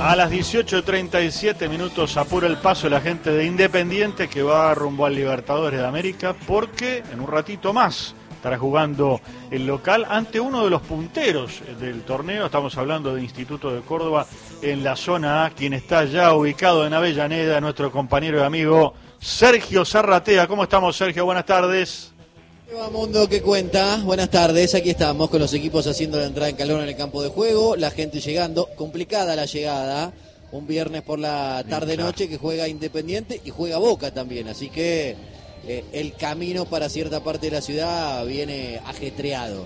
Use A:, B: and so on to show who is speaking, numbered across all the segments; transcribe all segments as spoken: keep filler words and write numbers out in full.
A: A las dieciocho treinta y siete minutos apura el paso la gente de Independiente que va rumbo al Libertadores de América porque en un ratito más estará jugando el local ante uno de los punteros del torneo. Estamos hablando de Instituto de Córdoba en la zona A, quien está ya ubicado en Avellaneda, nuestro compañero y amigo Sergio Zarratea. ¿Cómo estamos, Sergio? Buenas tardes.
B: ¿Qué va, mundo? ¿Qué cuenta? Buenas tardes, aquí estamos con los equipos haciendo la entrada en calor en el campo de juego, la gente llegando, complicada la llegada, un viernes por la tarde-noche que juega Independiente y juega Boca también, así que eh, el camino para cierta parte de la ciudad viene ajetreado.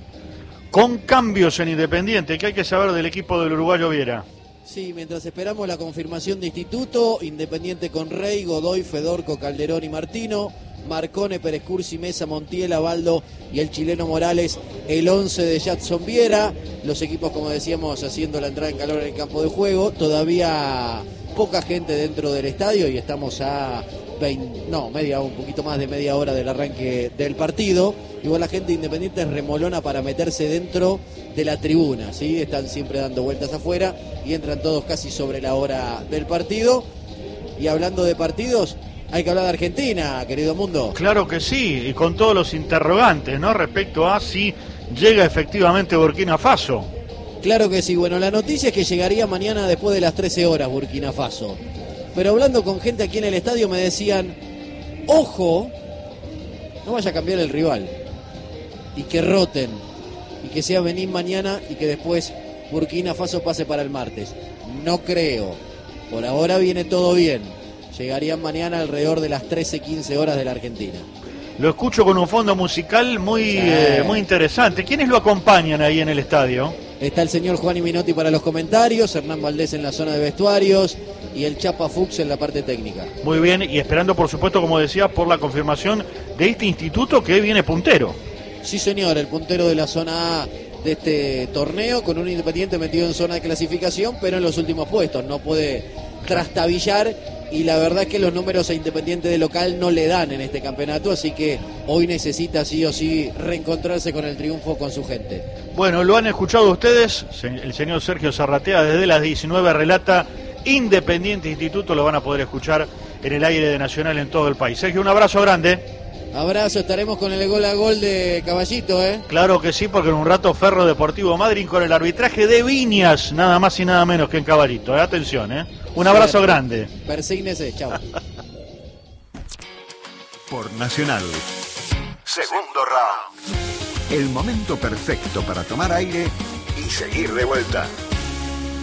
A: Con cambios en Independiente, ¿qué hay que saber del equipo del uruguayo Viera?
B: Sí, mientras esperamos la confirmación de Instituto, Independiente con Rey, Godoy, Fedorco, Calderón y Martino, Marcone, Pérez Cursi, Mesa, Montiel, Abaldo y el chileno Morales, el once de Jadson Viera. Los equipos, como decíamos, haciendo la entrada en calor en el campo de juego. Todavía poca gente dentro del estadio y estamos a veinte, no, media, un poquito más de media hora del arranque del partido. Igual la gente Independiente es remolona para meterse dentro de la tribuna, ¿sí? Están siempre dando vueltas afuera y entran todos casi sobre la hora del partido. Y hablando de partidos, hay que hablar de Argentina, querido mundo.
A: Claro que sí, y con todos los interrogantes, ¿no? Respecto a si llega efectivamente Burkina Faso.
B: Claro que sí, bueno, la noticia es que llegaría mañana después de las trece horas Burkina Faso. Pero hablando con gente aquí en el estadio me decían, ojo, no vaya a cambiar el rival. Y que roten, y que sea venir mañana y que después Burkina Faso pase para el martes. No creo, por ahora viene todo bien. Llegarían mañana alrededor de las trece quince horas de la Argentina.
A: Lo escucho con un fondo musical muy, sí. eh, muy interesante. ¿Quiénes lo acompañan ahí en el estadio?
B: Está el señor Juan Minotti para los comentarios, Hernán Valdés en la zona de vestuarios y el Chapa Fuchs en la parte técnica.
A: Muy bien, y esperando por supuesto, como decía, por la confirmación de este instituto que viene puntero.
B: Sí señor, el puntero de la zona A de este torneo, con un Independiente metido en zona de clasificación, pero en los últimos puestos, no puede trastabillar. Y la verdad es que los números a Independiente de local no le dan en este campeonato, así que hoy necesita sí o sí reencontrarse con el triunfo con su gente.
A: Bueno, lo han escuchado ustedes, el señor Sergio Zarratea desde las diecinueve relata Independiente Instituto, lo van a poder escuchar en el aire de Nacional en todo el país. Sergio, un abrazo grande.
B: Abrazo, estaremos con el gol a gol de Caballito, ¿eh?
A: Claro que sí, porque en un rato Ferro Deportivo Madryn con el arbitraje de Viñas, nada más y nada menos que en Caballito, ¿eh? Atención, ¿eh? Un abrazo Suerte. grande.
B: Persígnese, chao.
C: Por Nacional. Segundo round. El momento perfecto para tomar aire y seguir de vuelta.